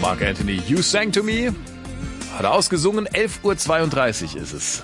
Mark Anthony, You Sang to Me. Hat er ausgesungen, 11:32 Uhr ist es.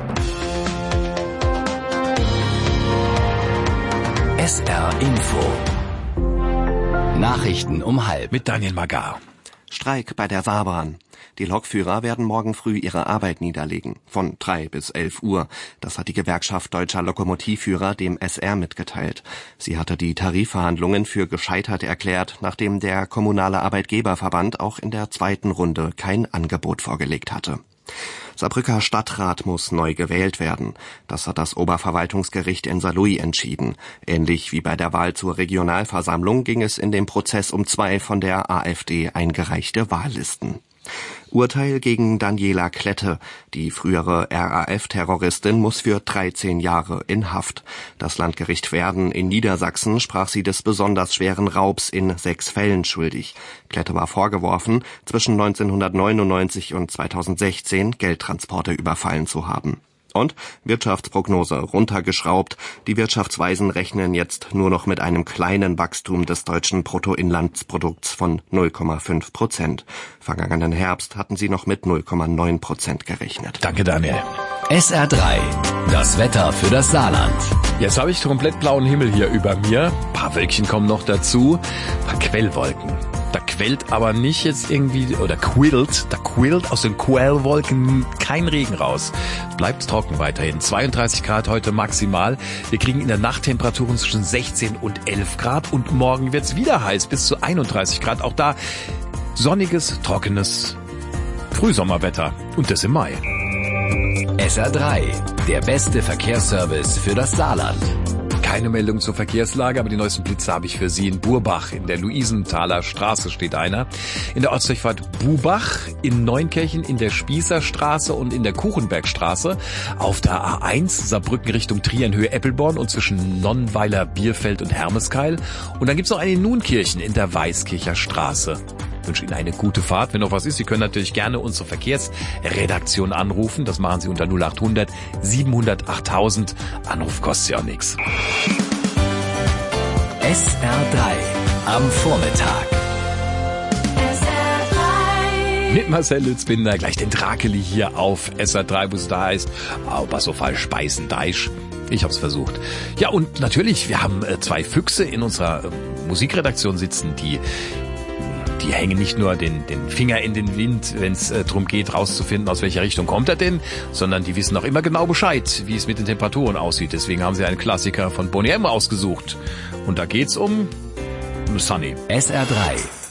SR Info. Nachrichten um 12:30. Mit Daniel Magar. Streik bei der Saarbahn. Die Lokführer werden morgen früh ihre Arbeit niederlegen. Von 3 bis 11 Uhr. Das hat die Gewerkschaft Deutscher Lokomotivführer dem SR mitgeteilt. Sie hatte die Tarifverhandlungen für gescheitert erklärt, nachdem der kommunale Arbeitgeberverband auch in der zweiten Runde kein Angebot vorgelegt hatte. Saarbrücker Stadtrat muss neu gewählt werden. Das hat das Oberverwaltungsgericht in Saarlouis entschieden. Ähnlich wie bei der Wahl zur Regionalversammlung ging es in dem Prozess um 2 von der AfD eingereichte Wahllisten. Urteil gegen Daniela Klette. Die frühere RAF-Terroristin muss für 13 Jahre in Haft. Das Landgericht Verden in Niedersachsen sprach sie des besonders schweren Raubs in 6 Fällen schuldig. Klette war vorgeworfen, zwischen 1999 und 2016 Geldtransporte überfallen zu haben. Und Wirtschaftsprognose runtergeschraubt. Die Wirtschaftsweisen rechnen jetzt nur noch mit einem kleinen Wachstum des deutschen Bruttoinlandsprodukts von 0,5%. Vergangenen Herbst hatten sie noch mit 0,9% gerechnet. Danke, Daniel. SR3, das Wetter für das Saarland. Jetzt habe ich komplett blauen Himmel hier über mir. Ein paar Wölkchen kommen noch dazu. Ein paar Quellwolken. Da quillt aber nicht jetzt irgendwie, oder da quillt aus den Quellwolken kein Regen raus. Es bleibt trocken weiterhin. 32 Grad heute maximal. Wir kriegen in der Nacht Temperaturen zwischen 16 und 11 Grad und morgen wird's wieder heiß, bis zu 31 Grad. Auch da sonniges, trockenes Frühsommerwetter und das im Mai. SR3, der beste Verkehrsservice für das Saarland. Keine Meldung zur Verkehrslage, aber die neuesten Blitze habe ich für Sie in Burbach. In der Luisenthaler Straße steht einer. In der Ortsdurchfahrt Bubach, in Neunkirchen, in der Spießerstraße und in der Kuchenbergstraße. Auf der A1 Saarbrücken Richtung Trienhöhe-Eppelborn und zwischen Nonnweiler, Bierfeld und Hermeskeil. Und dann gibt's noch eine in Nunkirchen in der Weißkircher Straße. Ich wünsche Ihnen eine gute Fahrt. Wenn noch was ist, Sie können natürlich gerne unsere Verkehrsredaktion anrufen. Das machen Sie unter 0800 700 8000. Anruf kostet ja auch nichts. SR3 am Vormittag. Mit Marcel Lützbinder, gleich den Drakeli hier auf SR3, wo es da heißt, aber so falsch Speisen Deisch. Ich hab's versucht. Ja, und natürlich, wir haben 2 Füchse in unserer Musikredaktion sitzen, die hängen nicht nur den Finger in den Wind, wenn es darum geht, rauszufinden, aus welcher Richtung kommt er denn, sondern die wissen auch immer genau Bescheid, wie es mit den Temperaturen aussieht. Deswegen haben sie einen Klassiker von Boney M. ausgesucht. Und da geht's um Sunny. SR3